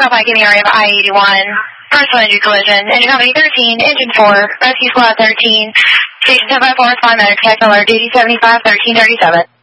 South Pike in the area of I-81. Personal injury collision. Engine company 13, engine 4, rescue squad 13. Station 10 by 4 respond medic, text alert, duty 75 1337.